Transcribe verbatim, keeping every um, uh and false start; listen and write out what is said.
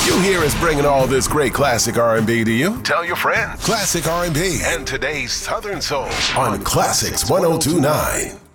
You hear us bringing all this great classic R and B to you. Tell your friends. Classic R and B and today's Southern Soul on Classics one oh two point nine.